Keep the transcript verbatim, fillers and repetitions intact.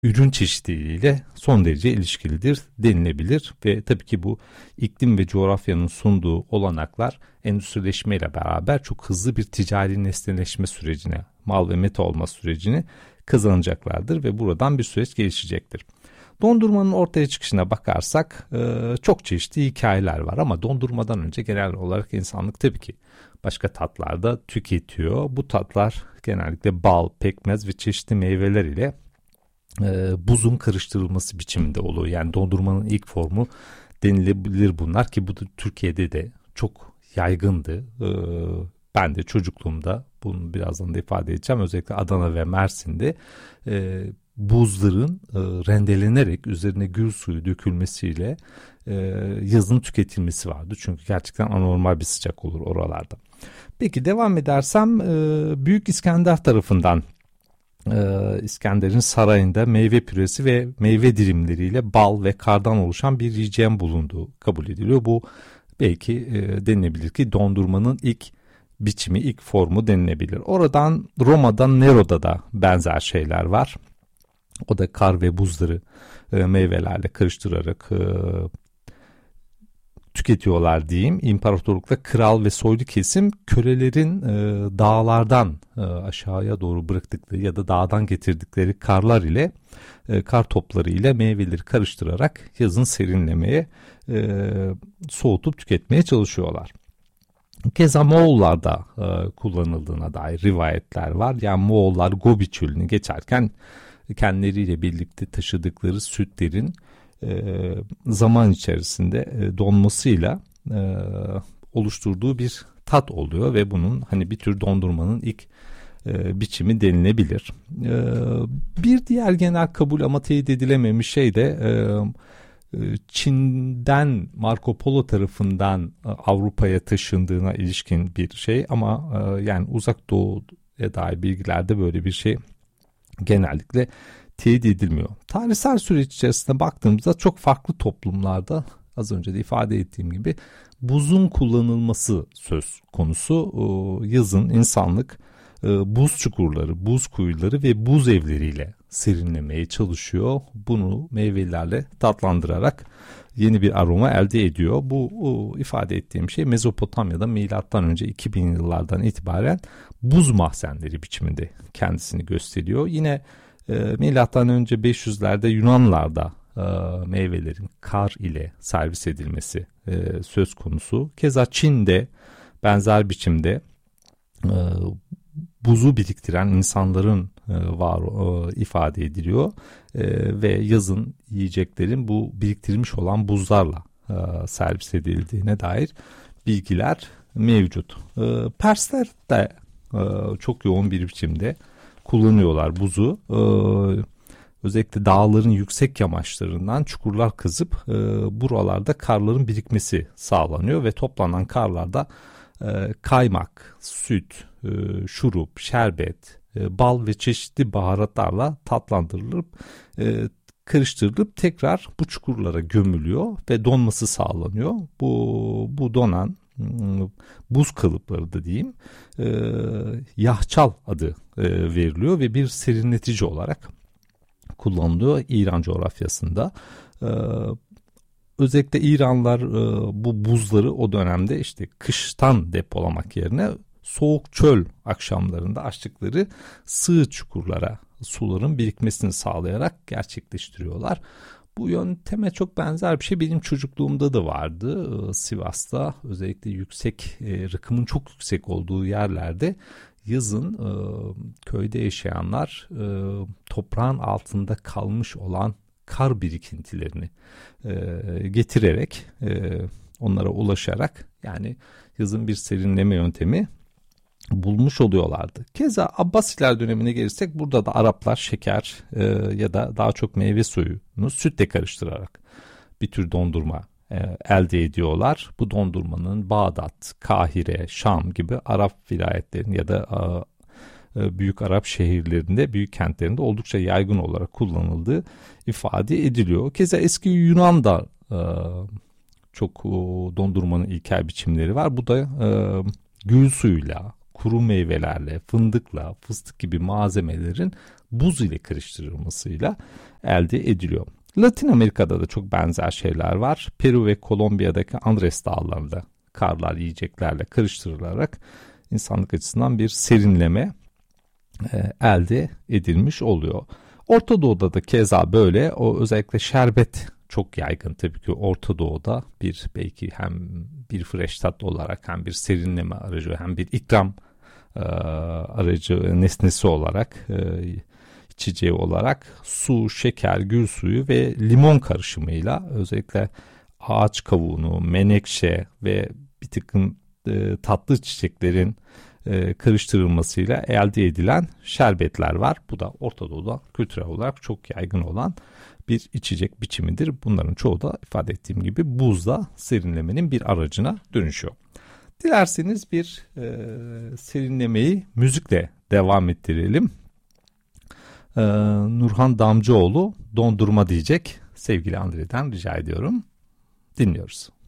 ürün çeşitliliğiyle son derece ilişkilidir denilebilir ve tabii ki bu iklim ve coğrafyanın sunduğu olanaklar endüstrileşmeyle beraber çok hızlı bir ticari nesneleşme sürecine, mal ve meta olma sürecini kazanacaklardır ve buradan bir süreç gelişecektir. Dondurmanın ortaya çıkışına bakarsak çok çeşitli hikayeler var ama dondurmadan önce genel olarak insanlık tabii ki başka tatlar da tüketiyor. Bu tatlar genellikle bal, pekmez ve çeşitli meyveler ile e, buzun karıştırılması biçiminde oluyor. Yani dondurmanın ilk formu denilebilir bunlar ki bu da Türkiye'de de çok yaygındı. E, ben de çocukluğumda bunu birazdan da ifade edeceğim. Özellikle Adana ve Mersin'de e, buzların e, rendelenerek üzerine gül suyu dökülmesiyle e, yazın tüketilmesi vardı. Çünkü gerçekten anormal bir sıcak olur oralarda. Peki devam edersem e, Büyük İskender tarafından e, İskender'in sarayında meyve püresi ve meyve dilimleriyle bal ve kardan oluşan bir yiyeceğin bulunduğu kabul ediliyor. Bu belki e, denilebilir ki dondurmanın ilk biçimi, ilk formu denilebilir. Oradan Roma'dan Nero'da da benzer şeyler var. O da kar ve buzları e, meyvelerle karıştırarak e, tüketiyorlar diyeyim. İmparatorlukta kral ve soylu kesim kölelerin e, dağlardan e, aşağıya doğru bıraktıkları ya da dağdan getirdikleri karlar ile e, kar topları ile meyveleri karıştırarak yazın serinlemeye, e, soğutup tüketmeye çalışıyorlar. Keza Moğollarda e, kullanıldığına dair rivayetler var. Yani Moğollar Gobi çölünü geçerken kendileriyle birlikte taşıdıkları sütlerin e, zaman içerisinde e, donmasıyla e, oluşturduğu bir tat oluyor ve bunun hani bir tür dondurmanın ilk e, biçimi denilebilir. E, bir diğer genel kabul ama teyit edilememiş şey de e, Çin'den Marco Polo tarafından Avrupa'ya taşındığına ilişkin bir şey ama e, yani Uzak Doğu'ya dair bilgilerde böyle bir şey genellikle teyit edilmiyor. Tarihsel süreç içerisinde baktığımızda çok farklı toplumlarda az önce de ifade ettiğim gibi buzun kullanılması söz konusu. Yazın insanlık buz çukurları, buz kuyuları ve buz evleriyle serinlemeye çalışıyor. Bunu meyvelerle tatlandırarak yeni bir aroma elde ediyor. Bu o, ifade ettiğim şey Mezopotamya'da milattan önce iki bin yıllardan itibaren buz mahzenleri biçiminde kendisini gösteriyor. Yine e, milattan önce beş yüzlerde Yunanlarda e, meyvelerin kar ile servis edilmesi e, söz konusu. Keza Çin'de benzer biçimde e, buzu biriktiren insanların e, var e, ifade ediliyor e, ve yazın yiyeceklerin bu biriktirilmiş olan buzlarla e, servis edildiğine dair bilgiler mevcut. E, Persler de e, çok yoğun bir biçimde kullanıyorlar buzu. E, özellikle dağların yüksek yamaçlarından çukurlar kazıp e, buralarda karların birikmesi sağlanıyor ve toplanan karlarda e, kaymak, süt, e, şurup, şerbet, e, bal ve çeşitli baharatlarla tatlandırılıp e, karıştırılıp tekrar bu çukurlara gömülüyor ve donması sağlanıyor. Bu bu donan buz kalıpları da diyeyim e, yahçal adı e, veriliyor ve bir serinletici olarak kullanılıyor İran coğrafyasında. E, özellikle İranlılar e, bu buzları o dönemde işte kıştan depolamak yerine soğuk çöl akşamlarında açtıkları sığ çukurlara suların birikmesini sağlayarak gerçekleştiriyorlar. Bu yönteme çok benzer bir şey benim çocukluğumda da vardı. Sivas'ta özellikle yüksek e, rakımın çok yüksek olduğu yerlerde yazın e, köyde yaşayanlar e, toprağın altında kalmış olan kar birikintilerini e, getirerek e, onlara ulaşarak yani yazın bir serinleme yöntemi bulmuş oluyorlardı. Keza Abbasiler dönemine gelirsek burada da Araplar şeker e, ya da daha çok meyve suyunu sütle karıştırarak bir tür dondurma e, elde ediyorlar. Bu dondurmanın Bağdat, Kahire, Şam gibi Arap vilayetlerinin ya da e, büyük Arap şehirlerinde, büyük kentlerinde oldukça yaygın olarak kullanıldığı ifade ediliyor. Keza eski Yunan'da e, çok o, dondurmanın ilkel biçimleri var. Bu da e, gül suyuyla kuru meyvelerle, fındıkla, fıstık gibi malzemelerin buz ile karıştırılmasıyla elde ediliyor. Latin Amerika'da da çok benzer şeyler var. Peru ve Kolombiya'daki Andes dağlarında karlar yiyeceklerle karıştırılarak insanlık açısından bir serinleme e, elde edilmiş oluyor. Orta Doğu'da da keza böyle. O özellikle şerbet çok yaygın tabii ki Orta Doğu'da, bir belki hem bir freştat olarak hem bir serinleme aracı hem bir ikram e, aracı nesnesi olarak e, içeceği olarak su, şeker, gül suyu ve limon karışımıyla özellikle ağaç kavuğunu, menekşe ve bir takım e, tatlı çiçeklerin e, karıştırılmasıyla elde edilen şerbetler var. Bu da Orta Doğu'da kültürel olarak çok yaygın olan bir içecek biçimidir. Bunların çoğu da ifade ettiğim gibi buzla serinlemenin bir aracına dönüşüyor. Dilerseniz bir e, serinlemeyi müzikle devam ettirelim. E, Nurhan Damcıoğlu Dondurma diyecek. Sevgili Andre'den rica ediyorum. Dinliyoruz.